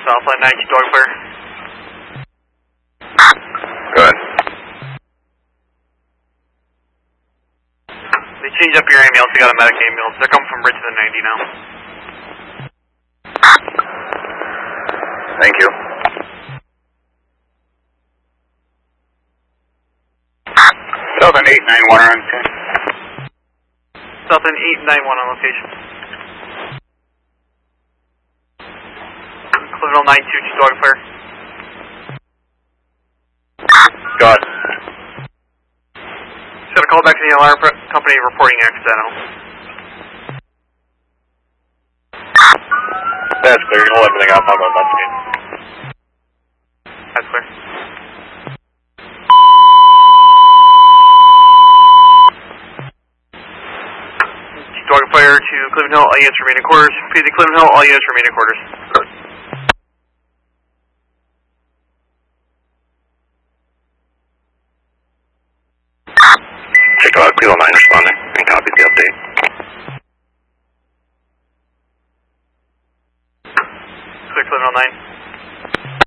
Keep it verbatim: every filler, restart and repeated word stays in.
Southland nine, Dog Clear. Good. They changed up your ambulance, you got a medic ambulance. They're coming from Richmond ninety now. Thank you. Southern eight nine one on ten. Southern eight nine one on location. Cliville nine two, Dog Clear. Good. Just got a call back to the alarm company reporting accidental. That's clear. Hold everything up. I'll go investigate. That's clear. Dog Fire to Cleveland Hill, all units remaining quarters. P Z Cleveland Hill, all units remaining quarters. Check out Cleveland nine responding and copy the update. Clear Cleveland nine.